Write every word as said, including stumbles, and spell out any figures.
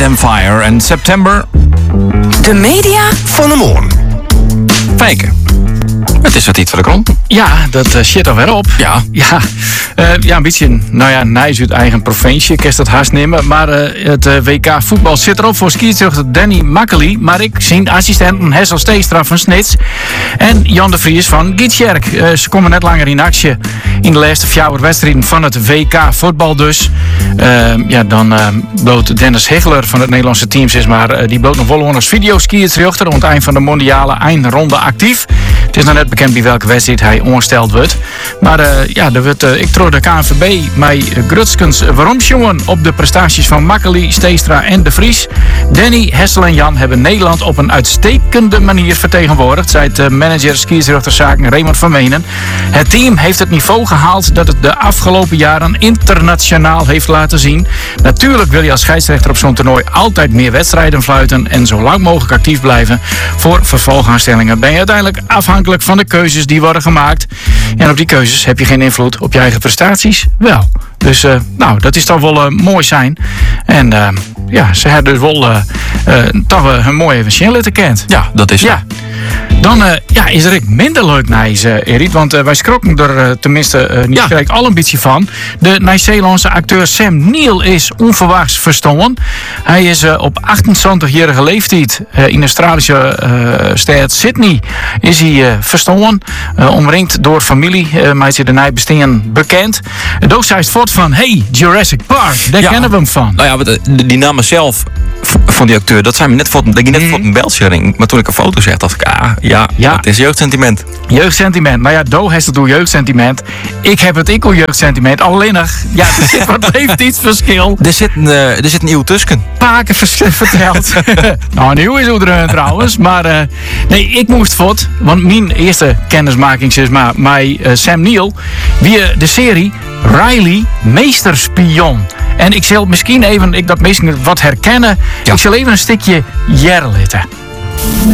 Them Fire en September. De media Van de Moorn. Fijken. Het is wat iets voor de grond. Ja, dat uh, shit er weer op. Ja. Ja, uh, ja, een beetje, nou ja, nijs uit eigen provincie. Ik kan dat haast nemen. Maar uh, het uh, W K voetbal zit erop voor skiërzuchter Danny Makkely. Maar ik zie assistenten Hessel Steestra van Snits. En Jan de Vries van Gietjerk. Uh, ze komen net langer in actie in de laatste vier wedstrijden van het W K voetbal dus. Uh, ja, dan uh, bloot Dennis Hegler van het Nederlandse team, zeg maar. Uh, die bloot nog wel als videoskiërzuchter. Rond het eind van de mondiale eindronde actief. Het is nog net bekend bij welke wedstrijd hij ongesteld wordt. Maar uh, ja, er wordt, uh, ik trouw de K N V B mij grutskens waarom jongen op de prestaties van Makkely, Steestra en de Vries. Danny, Hessel en Jan hebben Nederland op een uitstekende manier vertegenwoordigd, zei het uh, manager skiërzuchterzaken Raymond van Menen. Het team heeft het niveau gehaald dat het de afgelopen jaren internationaal heeft laten zien. Natuurlijk wil je als scheidsrechter op zo'n toernooi altijd meer wedstrijden fluiten en zo lang mogelijk actief blijven. Voor vervolgaanstellingen ben je uiteindelijk afhankelijk van de keuzes die worden gemaakt. En op die keuzes heb je geen invloed, op je eigen prestaties wel. Dus uh, nou, dat is toch wel uh, mooi zijn. En uh, ja, ze hebben dus wel uh, uh, toch wel een mooie evenement te kent. Ja, dat is ja. Dan uh, ja, is er ook minder leuk nice, uh, Erik. Want uh, wij schrokken er uh, tenminste uh, niet ja. gelijk al een beetje van. De Nieuw-Zeelandse acteur Sam Neill is onverwachts verstonden. Hij is uh, op achtentwintigjarige leeftijd uh, in de Australische uh, stad Sydney is hij uh, verstonden. Uh, omringd door familie. Uh, maar is hij de nijbesteen bekend. Uh, Doos zei het voort van, hey, Jurassic Park. Daar ja. kennen we hem van. Nou ja, die namen zelf van die acteur, dat zijn we net voor, dat ik net mm. voor een beltje ring. Maar toen ik een foto zag, dacht ik, ah, ja, ja. Het is jeugdsentiment. Jeugdsentiment. Nou ja, Do heeft het door jeugdsentiment. Ik heb het ik al jeugdsentiment. Alleen nog, ja, er zit wat leeftijdsverschil. Er zit een, uh, er zit een eeuw tussen. Paken vers- verteld. Nou, nieuw is er trouwens. Maar uh, nee, ik moest voort. Want mijn eerste kennismaking is maar met uh, Sam Neill. Wie uh, de serie Riley Meesterspion. En ik zal misschien even, ik dat misschien wat herkennen. Ja. Ik zal even een stukje jerlitten.